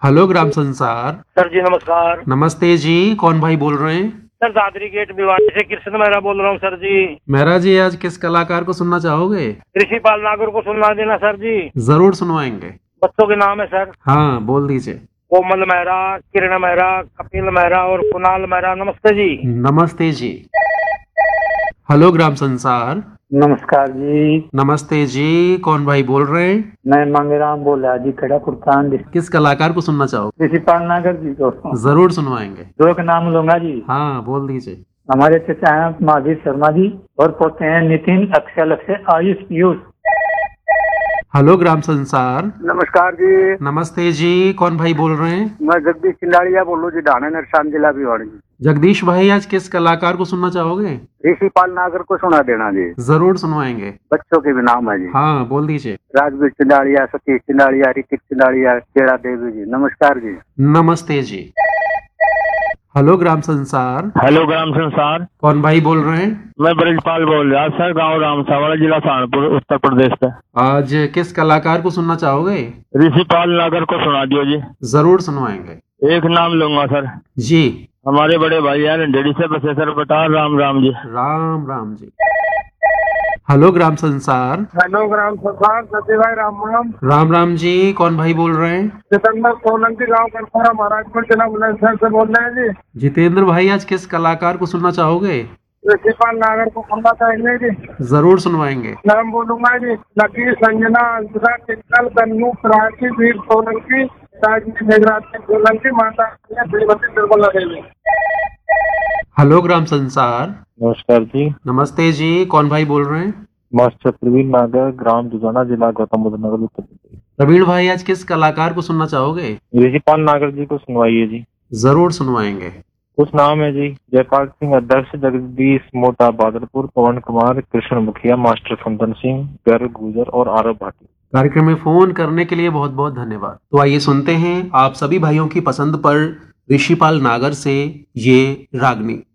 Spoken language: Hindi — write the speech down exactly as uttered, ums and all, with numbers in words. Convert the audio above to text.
हेलो ग्राम संसार। सर जी नमस्कार। नमस्ते जी, कौन भाई बोल रहे हैं? सर दादरी गेट भिवानी से कृष्ण मेहरा बोल रहा हूँ सर जी। मेहरा जी, आज किस कलाकार को सुनना चाहोगे? ऋषिपाल नागर को सुनवा देना सर जी। जरूर सुनवाएंगे। बच्चों के नाम है सर। हाँ, बोल दीजिए। कोमल मेहरा, किरण मेहरा, कपिल मेहरा और कुणाल मेहरा। नमस्ते जी। नमस्ते जी। हेलो ग्राम संसार। नमस्कार जी। नमस्ते जी, कौन भाई बोल रहे हैं? मैं मांगेराम बोल रहा जी, खड़ा कुर्तान। किस कलाकार को सुनना चाहोगे? ऋषिपाल नागर जी को। जरूर सुनवाएंगे। दो का नाम लूंगा जी। हाँ, बोल दीजिए। हमारे चचा हैं महावीर शर्मा जी और पोते हैं नितिन, अक्षय, लक्ष्य, आयुष, पीयूष। हेलो ग्राम संसार। नमस्कार जी। नमस्ते जी, कौन भाई बोल रहे हैं? मैं जगदीश चिंडाड़िया बोल रहा हूँ जी, ढाणा नरसान जिला भिवानी। जगदीश भाई, आज किस कलाकार को सुनना चाहोगे? ऋषिपाल नागर को सुना देना जी। जरूर सुनवाएंगे। बच्चों के भी नाम है जी। हाँ, बोल दीजिए। राजवीर चिंडाड़िया, सतीश चिंडाड़िया, ऋतिक चिंडाड़िया, केड़ा देवी जी। नमस्कार जी। नमस्ते जी। हेलो ग्राम संसार। हेलो ग्राम संसार। कौन भाई बोल रहे हैं? मैं ब्रजपाल बोल रहा सर, गांव रामसावाड़ा, जिला सहारनपुर, उत्तर प्रदेश से। आज किस कलाकार को सुनना चाहोगे? ऋषिपाल नागर को सुना दियो जी। जरूर सुनवाएंगे। एक नाम लूंगा सर जी। हमारे बड़े भाई हैं रंडेड़ी से, बसेसर बटार। राम राम जी। राम राम जी। हेलो ग्राम संसार। हेलो ग्राम संसार। सत्य भाई राम राम। राम राम जी, कौन भाई बोल रहे हैं? सितंबर सोलंकी गाँव करपुरा, महाराजपुर जिला बुलंदशहर से बोल रहे हैं जी। जितेंद्र भाई, आज किस कलाकार को सुनना चाहोगे? ऋषिपाल नागर को सुनना चाहेंगे जी। जरूर सुनवाएंगे। नाम बोलूंगा जी। लकी, संजना, अंशुका, टिक्कल, कन्नू, प्राची, वीर सोलंकी, राजनी, मेघराज सोलंकी, माता श्रीमती निर्मला देवी। हेलो ग्राम संसार। नमस्कार जी। नमस्ते जी, कौन भाई बोल रहे हैं? मास्टर प्रवीण नागर, ग्राम दुजाना, जिला गौतम बुद्ध नगर, उत्तर प्रदेश। प्रवीण भाई, आज किस कलाकार को सुनना चाहोगे? ऋषिपाल नागर जी को सुनवाइए जी। जरूर सुनवाएंगे। कुछ नाम है जी। जयपाल सिंह अध्यक्ष, जगदीश मोटा बादलपुर, पवन कुमार, कृष्ण मुखिया, मास्टर कुंदन सिंह, गर्ग गुजर और आरव भाटी। कार्यक्रम में फोन करने के लिए बहुत बहुत धन्यवाद। तो आइए सुनते हैं आप सभी भाइयों की पसंद पर ऋषिपाल नागर से ये रागनी।